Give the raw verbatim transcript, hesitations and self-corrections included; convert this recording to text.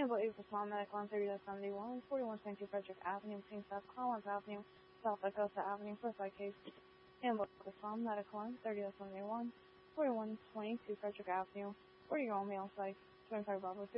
Ambulance eight for Small Medical on thirty seventy-one, forty-one twenty-two Frederick Avenue, between South Collins Avenue, South Augusta Avenue, for side case. Ambulance eight for Small Medical on thirty seventy-one, forty-one twenty-two Frederick Avenue, forty-year-old male psych, twenty-five Bravo